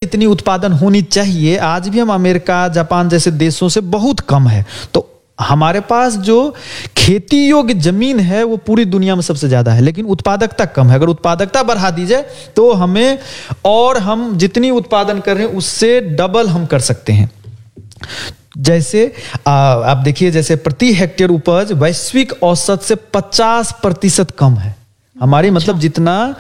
जितनी उत्पादन होनी चाहिए आज भी हम अमेरिका, जापान जैसे देशों से बहुत कम है। तो हमारे पास जो खेती योग्य जमीन है वो पूरी दुनिया में सबसे ज्यादा है, लेकिन उत्पादकता कम है। अगर उत्पादकता बढ़ा दी जाए तो हमें, और हम जितनी उत्पादन कर रहे हैं उससे डबल हम कर सकते हैं। जैसे आप देखिए, जैसे प्रति हेक्टेयर उपज वैश्विक औसत से 50% कम है हमारी, मतलब जितना